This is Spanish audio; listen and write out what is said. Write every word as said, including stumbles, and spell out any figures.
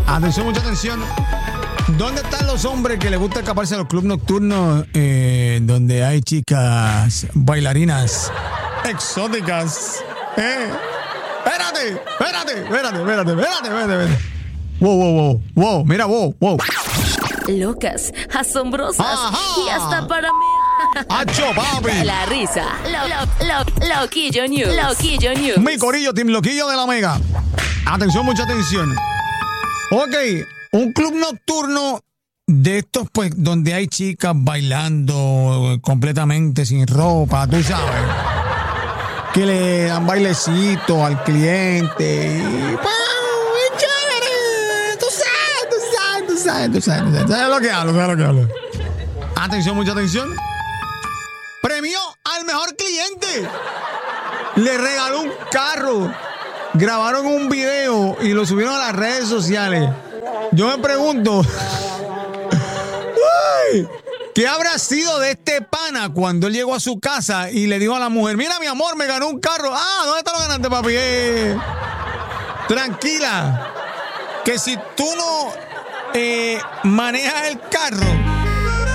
Atención, mucha atención. ¿Dónde están los hombres que les gusta escaparse a los clubes nocturnos eh, donde hay chicas bailarinas exóticas? ¿Eh? Espérate, espérate, espérate, espérate, espérate, espérate. Wow, wow, wow, wow, mira, wow, wow. Locas, asombrosas. Ajá. Y hasta para mí. ¡Acho, papi! La risa. Lo, lo, lo, Loquillo News. Loquillo News. Mi corillo, Team Loquillo de la Mega. Atención, mucha atención. Ok, un club nocturno de estos, pues, donde hay chicas bailando completamente sin ropa, tú sabes. Que le dan bailecito al cliente. Y, ¡pau! ¡Es chévere! Tú sabes, tú sabes, tú sabes, tú sabes, tú sabes. ¿Sabes lo que hablo? ¿Sabes lo que hablo? Atención, mucha atención. Premió al mejor cliente. Le regaló un carro. Grabaron un video y lo subieron a las redes sociales. Yo me pregunto, uy, ¿qué habrá sido de este pana cuando él llegó a su casa y le dijo a la mujer, mira, mi amor, me ganó un carro? Ah, ¿dónde te lo ganaste, papi? Eh, tranquila, que si tú no eh, manejas el carro,